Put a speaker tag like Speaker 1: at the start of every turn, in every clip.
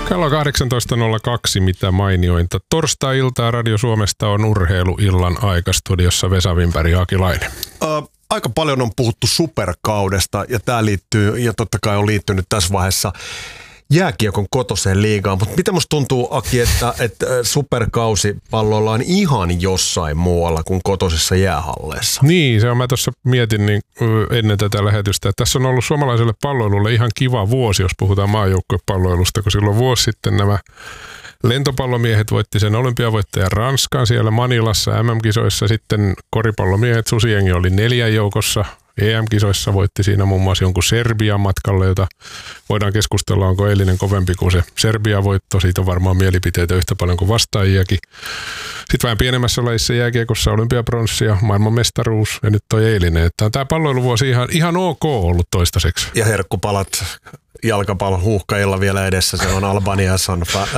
Speaker 1: Kello 18.02, mitä mainiointa. Torstai-iltaa Radio Suomesta on urheiluillan aika, studiossa Vesa Wimberg ja Aki Laine.
Speaker 2: Aika paljon on puhuttu superkaudesta ja tämä liittyy, ja totta kai on liittynyt tässä vaiheessa jääkiekon kotoseen liigaan, mutta mitä musta tuntuu, Aki, että superkausi pallolla on ihan jossain muualla kuin kotosessa jäähalleissa?
Speaker 1: Niin, se on, mä tuossa mietin niin ennen tätä lähetystä, että tässä on ollut suomalaiselle palloilulle ihan kiva vuosi, jos puhutaan maajoukkuepalloilusta, kun silloin vuosi sitten nämä lentopallomiehet voitti sen olympiavoittajan Ranskan siellä Manilassa MM-kisoissa, sitten koripallomiehet Susijengi oli 4 joukossa. EM-kisoissa voitti siinä muun muassa jonkun Serbian matkalle, jota voidaan keskustella, onko eilinen kovempi kuin se Serbia-voitto. Siitä on varmaan mielipiteitä yhtä paljon kuin vastaajiakin. Sitten vähän pienemmässä lajissa jääkiekossa olympiapronssia, maailmanmestaruus ja nyt toi eilinen. Että tämä palloiluvuosi ihan ok ollut toistaiseksi.
Speaker 2: Ja herkkupalat jalkapallon huuhkajilla vielä edessä. Se on Albania ja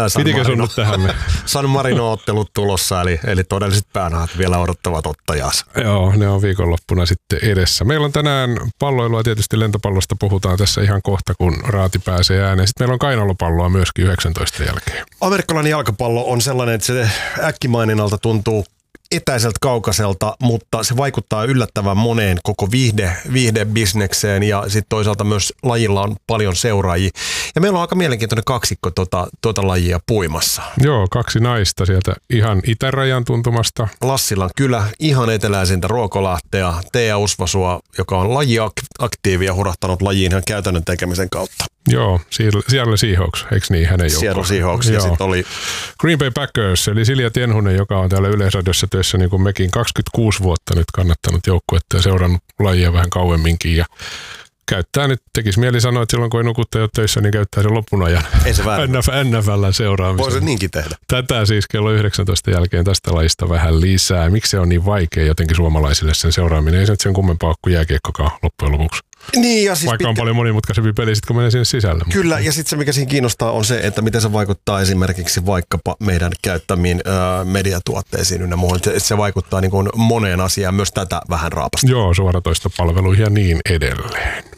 Speaker 2: San Marino-ottelut tulossa, eli todelliset päänahat vielä odottavat ottajansa.
Speaker 1: Joo, ne on viikonloppuna sitten edessä. Meillä on tänään palloilua, tietysti lentopallosta puhutaan tässä ihan kohta, kun raati pääsee ääneen. Sitten meillä on kainalopalloa myöskin 19 jälkeen.
Speaker 2: Amerikkalainen jalkapallo on sellainen, että se äkkimaininalta tuntuu etäiseltä kaukaiselta, mutta se vaikuttaa yllättävän moneen koko viihdebisnekseen ja sitten toisaalta myös lajilla on paljon seuraajia. Ja meillä on aika mielenkiintoinen kaksikko tuota lajia puimassa.
Speaker 1: Joo, 2 naista sieltä ihan itärajan tuntumasta.
Speaker 2: Lassilan kylä, ihan eteläisintä Ruokolahtea, Teija Usvasua, joka on lajiaktiivi ja hurahtanut lajiin ihan käytännön tekemisen kautta.
Speaker 1: Joo, siellä Seahawks, eikö niin, hänen joukkoon?
Speaker 2: Siellä Seahawks ja sitten oli
Speaker 1: Green Bay Packers, eli Silja Tienhunen, joka on täällä Yleisradiossa töissä niin kuin mekin 26 vuotta nyt kannattanut joukkuetta ja seurannut lajia vähän kauemminkin ja käyttää nyt, tekisi mieli sanoa, että silloin kun ei nukutta jo töissä, niin käyttää sen lopun ajan NFL:n seuraamiseen.
Speaker 2: Voisi niinkin tehdä.
Speaker 1: Tätä siis kello 19 jälkeen tästä lajista vähän lisää. Miksi se on niin vaikea jotenkin suomalaisille sen seuraaminen? Ei se nyt sen kummempaa kuin jääkiekkokaan loppujen lopuksi.
Speaker 2: Niin, ja siis
Speaker 1: vaikka on paljon monimutkaisempi peli, sit kun menee sinne sisälle.
Speaker 2: Kyllä, ja sitten se mikä siinä kiinnostaa on se, että miten se vaikuttaa esimerkiksi vaikkapa meidän käyttämiin mediatuotteisiin ynnä muuhun. Se vaikuttaa niin kuin moneen asiaan, myös tätä vähän raapasta.
Speaker 1: Joo, suoratoistopalveluihin ja niin edelleen.